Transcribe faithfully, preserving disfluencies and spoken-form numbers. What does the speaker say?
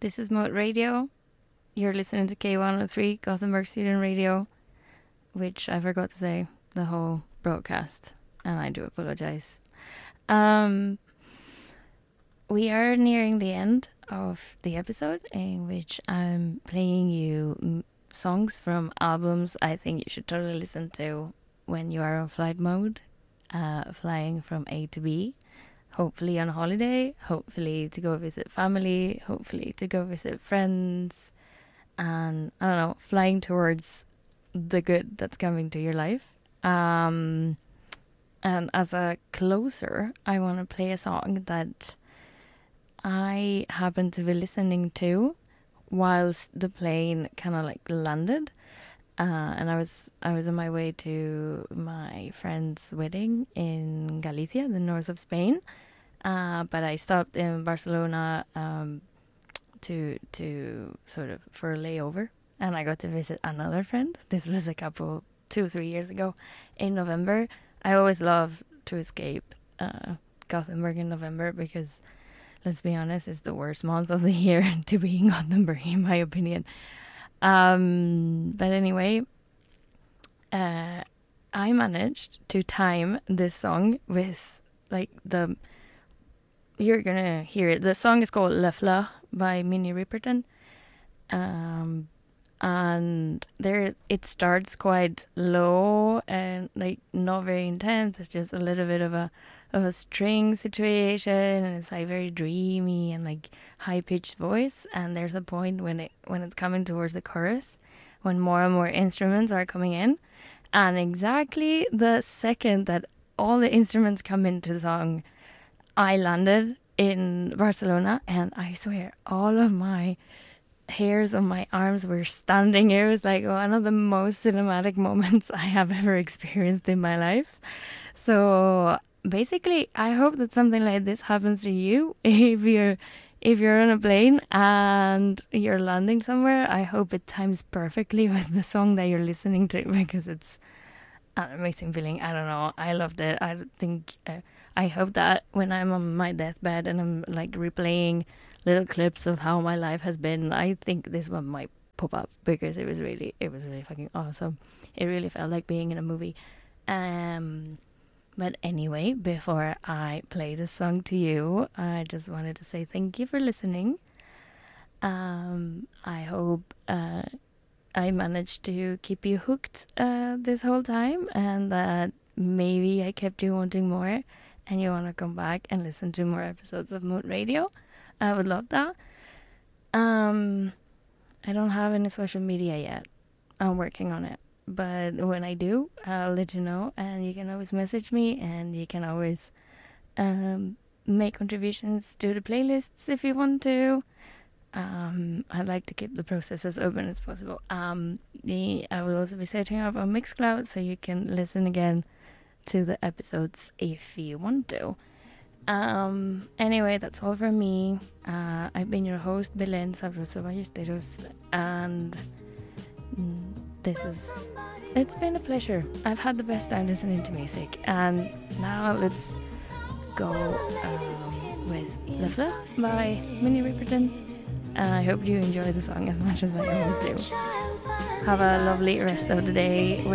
This is Moat Radio. You're listening to K one oh three, Gothenburg Student Radio, which I forgot to say the whole broadcast, and I do apologize. Um, we are nearing the end of the episode in which I'm playing you m- songs from albums I think you should totally listen to when you are on flight mode, uh, flying from A to B. Hopefully on holiday, hopefully to go visit family, hopefully to go visit friends, and I don't know, flying towards the good that's coming to your life. Um, and as a closer, I want to play a song that I happened to be listening to whilst the plane kind of like landed. Uh, and I was I was on my way to my friend's wedding in Galicia, the north of Spain. Uh, but I stopped in Barcelona um, to to sort of for a layover, and I got to visit another friend. This was a couple two three years ago, in November. I always love to escape uh, Gothenburg in November because, let's be honest, it's the worst month of the year to be in Gothenburg, in my opinion. Um, but anyway, uh, I managed to time this song with like the, you're gonna hear it. The song is called Le Fleur by Minnie Riperton. Um, and there it starts quite low and like not very intense. It's just a little bit of a of a string situation, and it's like very dreamy and like high pitched voice. And there's a point when it when it's coming towards the chorus, when more and more instruments are coming in, and exactly the second that all the instruments come into the song, I landed in Barcelona, and I swear all of my hairs on my arms were standing. It was like one of the most cinematic moments I have ever experienced in my life. So basically, I hope that something like this happens to you if you're if you're on a plane and you're landing somewhere. I hope it times perfectly with the song that you're listening to, because it's an amazing feeling. I don't know. I loved it. I think uh, I hope that when I'm on my deathbed and I'm like replaying little clips of how my life has been, I think this one might pop up, because it was really, it was really fucking awesome. It really felt like being in a movie. Um, but anyway, before I play the song to you, I just wanted to say thank you for listening. Um, I hope uh, I managed to keep you hooked uh, this whole time, and that maybe I kept you wanting more, and you want to come back and listen to more episodes of Mood Radio. I would love that. Um, I don't have any social media yet. I'm working on it. But when I do, I'll let you know. And you can always message me, and you can always um, make contributions to the playlists if you want to. Um, I'd like to keep the process as open as possible. Um, the, I will also be setting up on Mixcloud, so you can listen again to the episodes if you want to. Um, anyway, that's all from me. Uh, I've been your host, Belen Sabroso Ballesteros, and mm, this is, it's been a pleasure. I've had the best time listening to music, and now let's go um, with Le Fleur by Minnie Riperton. And I hope you enjoy the song as much as I always do. Have a lovely rest of the day.